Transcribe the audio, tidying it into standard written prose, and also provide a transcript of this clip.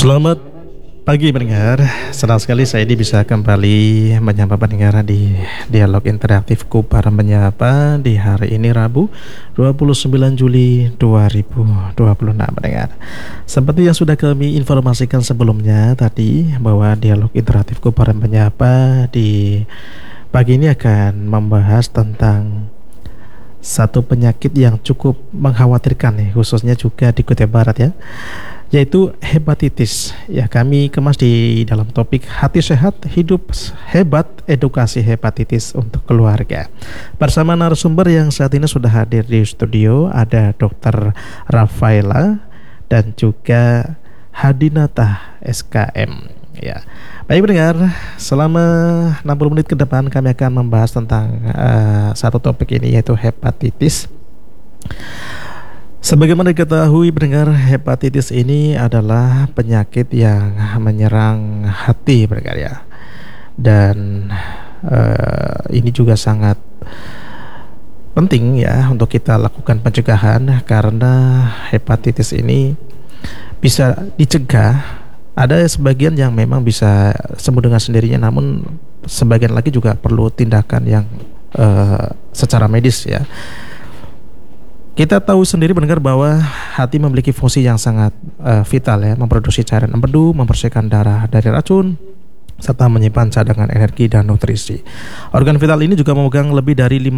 Selamat pagi pendengar. Senang sekali saya ini bisa kembali menyapa pendengar di dialog interaktif Kupar Menyapa di hari ini Rabu 29 Juli 2026 pendengar. Seperti yang sudah kami informasikan sebelumnya tadi, bahwa dialog interaktif Kupar Menyapa di pagi ini akan membahas tentang satu penyakit yang cukup mengkhawatirkan nih, khususnya juga di Kutai Barat ya, yaitu hepatitis. Ya, kami kemas di dalam topik hati sehat, hidup hebat, edukasi hepatitis untuk keluarga. Bersama narasumber yang saat ini sudah hadir di studio, ada Dr. Rafaela dan juga Hadinata SKM. Ya, baik pendengar, selama 60 menit ke depan kami akan membahas tentang satu topik ini, yaitu hepatitis. Sebagaimana diketahui pendengar, hepatitis ini adalah penyakit yang menyerang hati pendengar ya. Dan ini juga sangat penting ya untuk kita lakukan pencegahan, karena hepatitis ini bisa dicegah. Ada sebagian yang memang bisa sembuh dengan sendirinya, namun sebagian lagi juga perlu tindakan yang secara medis ya. Kita tahu sendiri pendengar bahwa hati memiliki fungsi yang sangat vital ya, memproduksi cairan empedu, membersihkan darah dari racun, serta menyimpan cadangan energi dan nutrisi. Organ vital ini juga memegang lebih dari